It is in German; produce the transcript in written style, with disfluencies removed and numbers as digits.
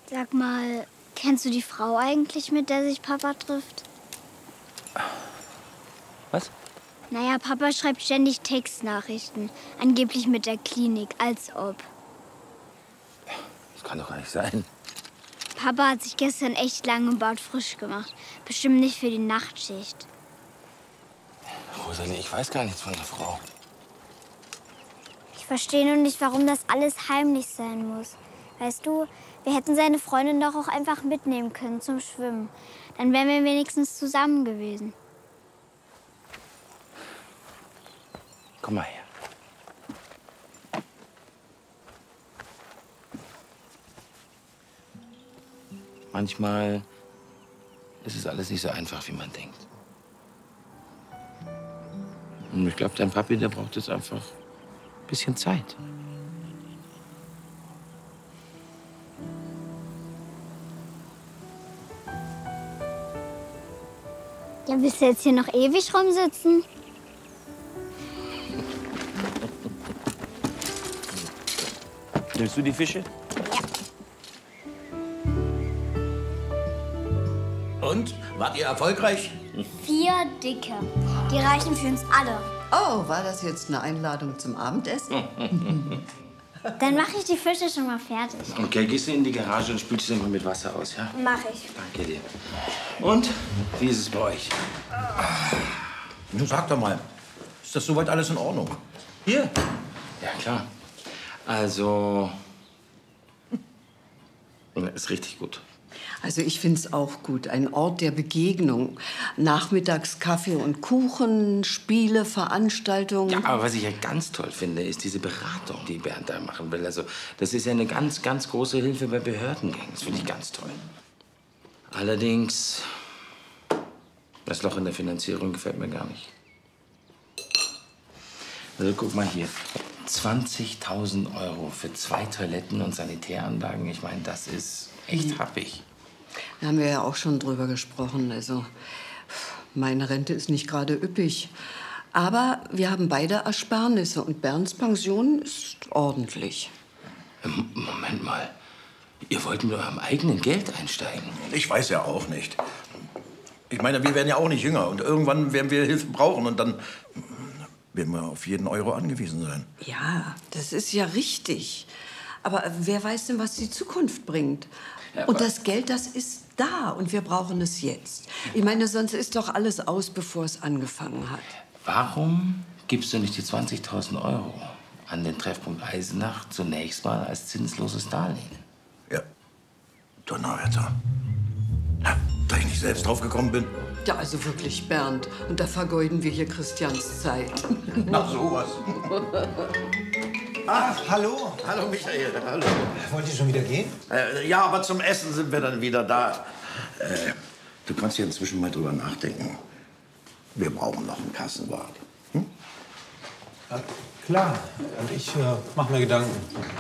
Sag mal, kennst du die Frau eigentlich, mit der sich Papa trifft? Was? Naja, Papa schreibt ständig Textnachrichten. Angeblich mit der Klinik, als ob. Das kann doch gar nicht sein. Papa hat sich gestern echt lang im Bad frisch gemacht. Bestimmt nicht für die Nachtschicht. Rosalie, ich weiß gar nichts von der Frau. Ich verstehe nur nicht, warum das alles heimlich sein muss. Weißt du, wir hätten seine Freundin doch auch einfach mitnehmen können zum Schwimmen. Dann wären wir wenigstens zusammen gewesen. Komm mal her. Manchmal ist es alles nicht so einfach, wie man denkt. Und ich glaube, dein Papi, der braucht jetzt einfach ein bisschen Zeit. Ja, willst du jetzt hier noch ewig rumsitzen? Nimmst du die Fische? Und? Wart ihr erfolgreich? 4 dicke. Die reichen für uns alle. Oh, war das jetzt eine Einladung zum Abendessen? Dann mache ich die Fische schon mal fertig. Okay, gehst du in die Garage und spülst sie mal mit Wasser aus, ja? Mach ich. Danke dir. Und, wie ist es bei euch? Nun sag doch mal, ist das soweit alles in Ordnung? Hier? Ja, klar. Also, ist richtig gut. Also ich finde es auch gut. Ein Ort der Begegnung. Nachmittags Kaffee und Kuchen, Spiele, Veranstaltungen. Ja, aber was ich ja ganz toll finde, ist diese Beratung, die Bernd da machen will. Also, das ist ja eine ganz, ganz große Hilfe bei Behördengängen. Das finde ich ganz toll. Allerdings, das Loch in der Finanzierung gefällt mir gar nicht. Also, guck mal hier. 20.000 € für 2 Toiletten und Sanitäranlagen. Ich meine, das ist echt happig. Da haben wir ja auch schon drüber gesprochen. Also, meine Rente ist nicht gerade üppig. Aber wir haben beide Ersparnisse und Bernds Pension ist ordentlich. Moment mal. Ihr wollt mit eurem eigenen Geld einsteigen? Ich weiß ja auch nicht. Ich meine, wir werden ja auch nicht jünger. Und irgendwann werden wir Hilfe brauchen. Und dann werden wir auf jeden Euro angewiesen sein. Ja, das ist ja richtig. Aber wer weiß denn, was die Zukunft bringt? Ja, Und das Geld, das ist da und wir brauchen es jetzt. Ich meine, sonst ist doch alles aus, bevor es angefangen hat. Warum gibst du nicht die 20.000 € an den Treffpunkt Eisenach zunächst mal als zinsloses Darlehen? Ja, Donnerwetter. Ja, da ich nicht selbst drauf gekommen bin. Ja, also wirklich, Bernd. Und da vergeuden wir hier Christians Zeit. Ach, sowas. Ach, hallo. Hallo, Michael. Hallo. Wollt ihr schon wieder gehen? Ja, aber zum Essen sind wir dann wieder da. Du kannst ja inzwischen mal drüber nachdenken. Wir brauchen noch einen Kassenwart. Hm? Ja, klar. Und ich mach mir Gedanken.